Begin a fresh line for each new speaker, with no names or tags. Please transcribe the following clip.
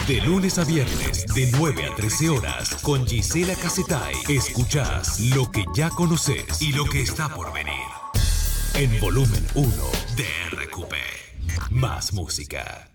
De lunes a viernes, de 9 a 13 horas, con Gisela Casetay. Escuchás lo que ya conoces y lo que está por venir. En Volumen 1 de RQP. Más música.